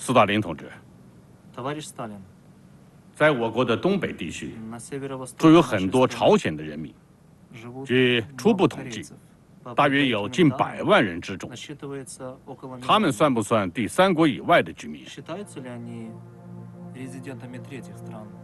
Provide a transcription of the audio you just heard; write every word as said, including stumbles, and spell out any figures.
斯大林同志， Товарищ Сталин, 在我国的东北地区， на северо-востоке 住有 нашей 很多 страны 朝鲜的人民， живут 据初 много 步统计， корейцев. По 大约有 предварительным 近 данным, 百万人之众。 насчитывается около 他们 миллиона. 算不算第三国以外的居民？ Считаются ли они резидентами третьих стран?